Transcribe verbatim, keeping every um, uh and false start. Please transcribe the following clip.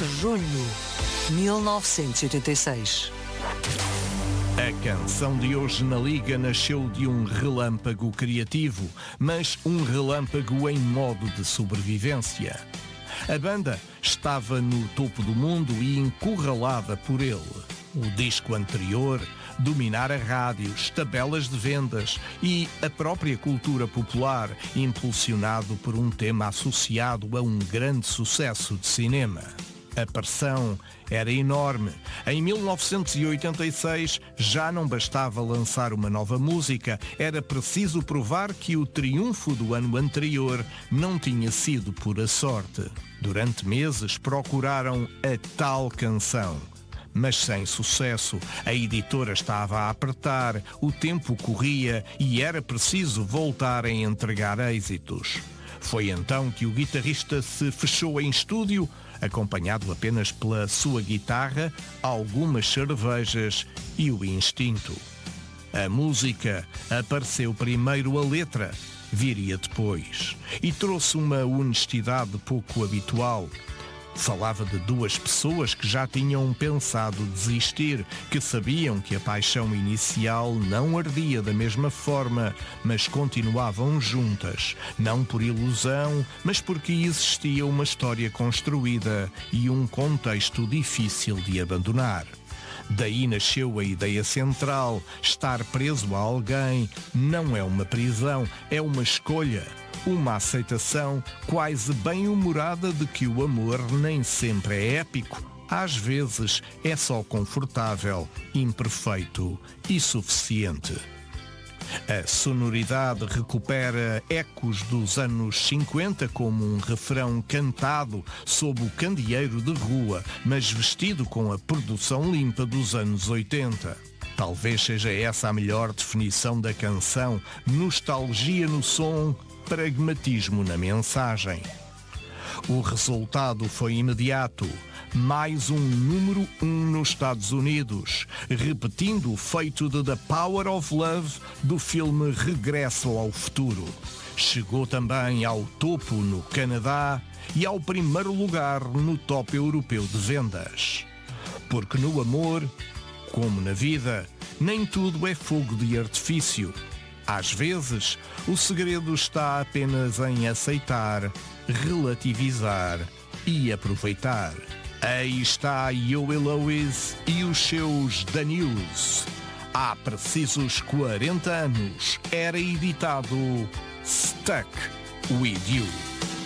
Junho, mil novecentos e oitenta e seis. A canção de hoje na Liga nasceu de um relâmpago criativo, mas um relâmpago em modo de sobrevivência. A banda estava no topo do mundo e encurralada por ele. O disco anterior dominara rádios, tabelas de vendas e a própria cultura popular, impulsionado por um tema associado a um grande sucesso de cinema. A pressão era enorme. Em mil novecentos e oitenta e seis já não bastava lançar uma nova música, era preciso provar que o triunfo do ano anterior não tinha sido pura sorte. Durante meses procuraram a tal canção, mas sem sucesso. A editora estava a apertar, o tempo corria e era preciso voltar a entregar êxitos. Foi então que o guitarrista se fechou em estúdio, acompanhado apenas pela sua guitarra, algumas cervejas e o instinto. A música apareceu primeiro, a letra viria depois, e trouxe uma honestidade pouco habitual. Falava de duas pessoas que já tinham pensado desistir, que sabiam que a paixão inicial não ardia da mesma forma, mas continuavam juntas, não por ilusão, mas porque existia uma história construída e um contexto difícil de abandonar. Daí nasceu a ideia central: estar preso a alguém não é uma prisão, é uma escolha. Uma aceitação quase bem-humorada de que o amor nem sempre é épico. Às vezes é só confortável, imperfeito e suficiente. A sonoridade recupera ecos dos anos cinquenta como um refrão cantado sob o candeeiro de rua, mas vestido com a produção limpa dos anos oitenta. Talvez seja essa a melhor definição da canção: nostalgia no som, pragmatismo na mensagem. O resultado foi imediato. Mais um número um nos Estados Unidos, repetindo o feito de The Power of Love do filme Regresso ao Futuro. Chegou também ao topo no Canadá e ao primeiro lugar no top europeu de vendas. Porque no amor, como na vida, nem tudo é fogo de artifício. Às vezes, o segredo está apenas em aceitar, relativizar e aproveitar. Aí está Huey Lewis e os seus The News. Há precisos quarenta anos era editado Stuck With You.